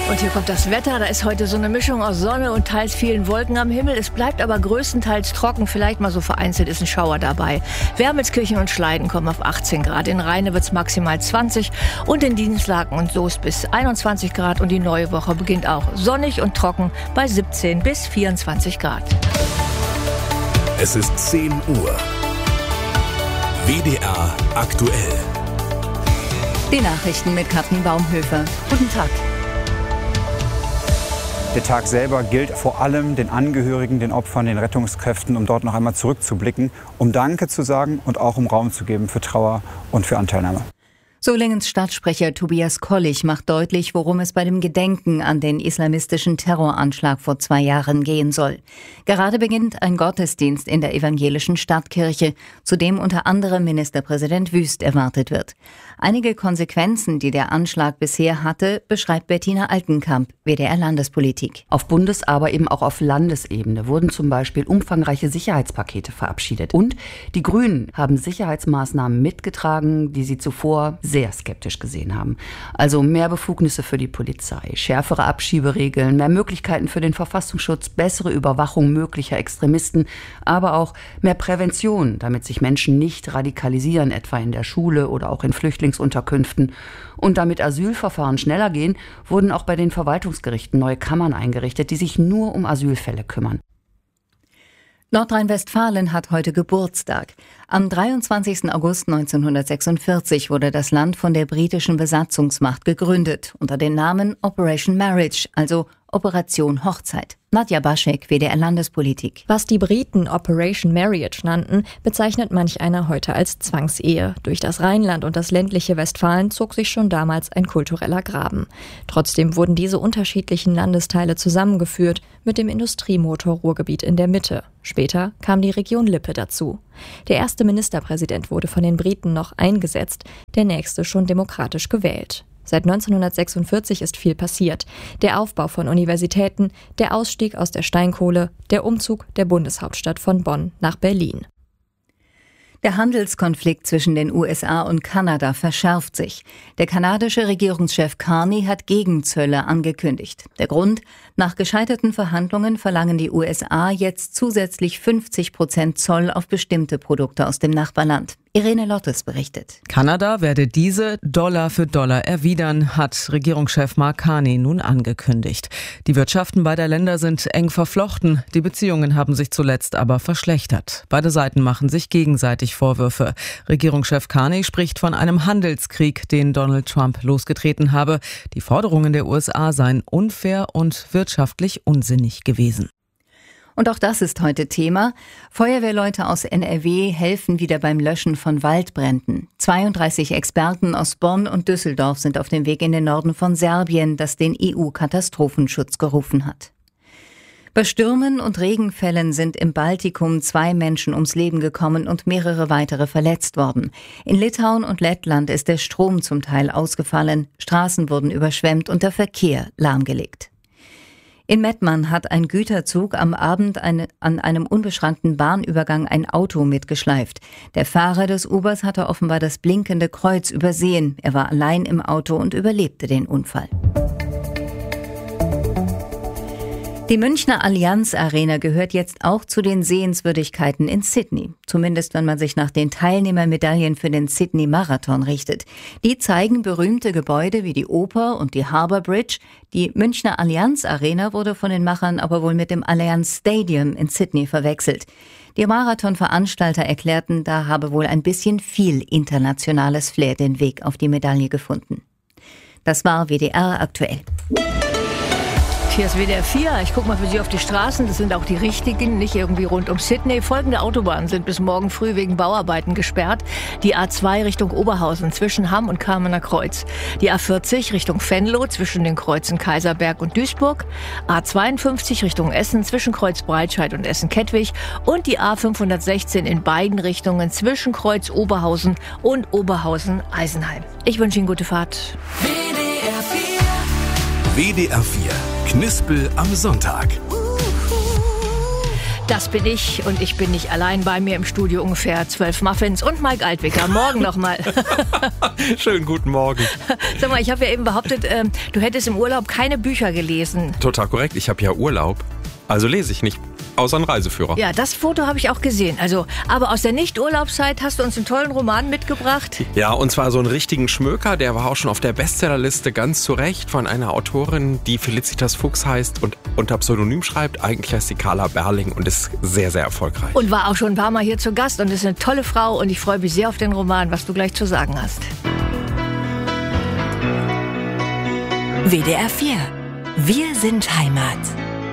Und hier kommt das Wetter. Da ist heute so eine Mischung aus Sonne und teils vielen Wolken am Himmel. Es bleibt aber größtenteils trocken. Vielleicht mal so vereinzelt ist ein Schauer dabei. Wermelskirchen und Schleiden kommen auf 18 Grad. In Rheine wird es maximal 20 und in Dienstlaken und Soest bis 21 Grad. Und die neue Woche beginnt auch sonnig und trocken bei 17 bis 24 Grad. Es ist 10 Uhr. WDR aktuell. Die Nachrichten mit Katrin Baumhöfer. Guten Tag. Der Tag selber gilt vor allem den Angehörigen, den Opfern, den Rettungskräften, um dort noch einmal zurückzublicken, um Danke zu sagen und auch um Raum zu geben für Trauer und für Anteilnahme. Solingens Stadtsprecher Tobias Kollich macht deutlich, worum es bei dem Gedenken an den islamistischen Terroranschlag vor 2 Jahren gehen soll. Gerade beginnt ein Gottesdienst in der evangelischen Stadtkirche, zu dem unter anderem Ministerpräsident Wüst erwartet wird. Einige Konsequenzen, die der Anschlag bisher hatte, beschreibt Bettina Altenkamp, WDR-Landespolitik. Auf Bundes-, aber eben auch auf Landesebene wurden zum Beispiel umfangreiche Sicherheitspakete verabschiedet. Und die Grünen haben Sicherheitsmaßnahmen mitgetragen, die sie zuvor sehr skeptisch gesehen haben. Also mehr Befugnisse für die Polizei, schärfere Abschieberegeln, mehr Möglichkeiten für den Verfassungsschutz, bessere Überwachung möglicher Extremisten, aber auch mehr Prävention, damit sich Menschen nicht radikalisieren, etwa in der Schule oder auch in Flüchtlingsunterkünften. Und damit Asylverfahren schneller gehen, wurden auch bei den Verwaltungsgerichten neue Kammern eingerichtet, die sich nur um Asylfälle kümmern. Nordrhein-Westfalen hat heute Geburtstag. Am 23. August 1946 wurde das Land von der britischen Besatzungsmacht gegründet, unter dem Namen Operation Marriage, also Operation Hochzeit. Nadja Baschek, WDR Landespolitik. Was die Briten Operation Marriage nannten, bezeichnet manch einer heute als Zwangsehe. Durch das Rheinland und das ländliche Westfalen zog sich schon damals ein kultureller Graben. Trotzdem wurden diese unterschiedlichen Landesteile zusammengeführt mit dem Industriemotor Ruhrgebiet in der Mitte. Später kam die Region Lippe dazu. Der erste Ministerpräsident wurde von den Briten noch eingesetzt, der nächste schon demokratisch gewählt. Seit 1946 ist viel passiert. Der Aufbau von Universitäten, der Ausstieg aus der Steinkohle, der Umzug der Bundeshauptstadt von Bonn nach Berlin. Der Handelskonflikt zwischen den USA und Kanada verschärft sich. Der kanadische Regierungschef Carney hat Gegenzölle angekündigt. Der Grund? Nach gescheiterten Verhandlungen verlangen die USA jetzt zusätzlich 50% Zoll auf bestimmte Produkte aus dem Nachbarland. Irene Lottes berichtet. Kanada werde diese Dollar für Dollar erwidern, hat Regierungschef Mark Carney nun angekündigt. Die Wirtschaften beider Länder sind eng verflochten. Die Beziehungen haben sich zuletzt aber verschlechtert. Beide Seiten machen sich gegenseitig Vorwürfe. Regierungschef Carney spricht von einem Handelskrieg, den Donald Trump losgetreten habe. Die Forderungen der USA seien unfair und wirtschaftlich unsinnig gewesen. Und auch das ist heute Thema. Feuerwehrleute aus NRW helfen wieder beim Löschen von Waldbränden. 32 Experten aus Bonn und Düsseldorf sind auf dem Weg in den Norden von Serbien, das den EU-Katastrophenschutz gerufen hat. Bei Stürmen und Regenfällen sind im Baltikum 2 Menschen ums Leben gekommen und mehrere weitere verletzt worden. In Litauen und Lettland ist der Strom zum Teil ausgefallen, Straßen wurden überschwemmt und der Verkehr lahmgelegt. In Mettmann hat ein Güterzug am Abend an einem unbeschrankten Bahnübergang ein Auto mitgeschleift. Der Fahrer des Ubers hatte offenbar das blinkende Kreuz übersehen. Er war allein im Auto und überlebte den Unfall. Die Münchner Allianz Arena gehört jetzt auch zu den Sehenswürdigkeiten in Sydney. Zumindest wenn man sich nach den Teilnehmermedaillen für den Sydney Marathon richtet. Die zeigen berühmte Gebäude wie die Oper und die Harbour Bridge. Die Münchner Allianz Arena wurde von den Machern aber wohl mit dem Allianz Stadium in Sydney verwechselt. Die Marathonveranstalter erklärten, da habe wohl ein bisschen viel internationales Flair den Weg auf die Medaille gefunden. Das war WDR aktuell. Hier ist WDR 4. Ich gucke mal für Sie auf die Straßen. Das sind auch die richtigen, nicht irgendwie rund um Sydney. Folgende Autobahnen sind bis morgen früh wegen Bauarbeiten gesperrt. Die A2 Richtung Oberhausen zwischen Hamm und Kamener Kreuz. Die A40 Richtung Venlo zwischen den Kreuzen Kaiserberg und Duisburg. A52 Richtung Essen zwischen Kreuz Breitscheid und Essen-Kettwig. Und die A516 in beiden Richtungen zwischen Kreuz Oberhausen und Oberhausen-Eisenheim. Ich wünsche Ihnen gute Fahrt. WDR 4. WDR 4. Knispel am Sonntag. Das bin ich und ich bin nicht allein. Bei mir im Studio ungefähr 12 Muffins und Mike Altwicker. Morgen nochmal. Schönen guten Morgen. Sag mal, ich habe ja eben behauptet, du hättest im Urlaub keine Bücher gelesen. Total korrekt, ich habe ja Urlaub. Also lese ich nicht, außer einen Reiseführer. Ja, das Foto habe ich auch gesehen. Also, aber aus der Nicht-Urlaubszeit hast du uns einen tollen Roman mitgebracht. Ja, und zwar so einen richtigen Schmöker, der war auch schon auf der Bestsellerliste ganz zu Recht von einer Autorin, die Felicitas Fuchs heißt und unter Pseudonym schreibt. Eigentlich heißt sie Carla Berling und ist sehr, sehr erfolgreich. Und war auch schon ein paar Mal hier zu Gast und ist eine tolle Frau und ich freue mich sehr auf den Roman, was du gleich zu sagen hast. WDR 4. Wir sind Heimat.